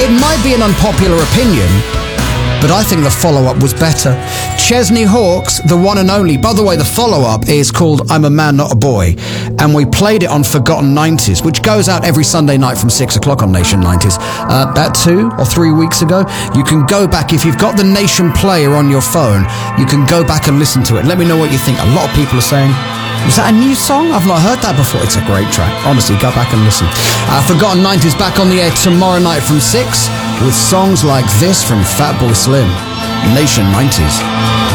It might be an unpopular opinion, but I think the follow-up was better. Chesney Hawkes, the one and only. By the way, the follow-up is called I'm a Man, Not a Boy, and we played it on Forgotten 90s, which goes out every Sunday night from 6 o'clock on Nation 90s. About 2 or 3 weeks ago, you can go back. If you've got the Nation player on your phone, you can go back and listen to it. Let me know what you think. A lot of people are saying, is that a new song? I've not heard that before. It's a great track. Honestly, go back and listen. Forgotten 90s back on the air tomorrow night from 6 with songs like this from Fatboy Slim. Nation 90s.